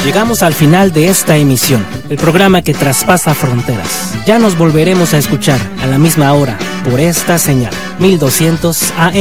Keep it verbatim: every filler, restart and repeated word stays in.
Llegamos al final de esta emisión, el programa que traspasa fronteras. Ya nos volveremos a escuchar a la misma hora por esta señal, mil doscientos A M.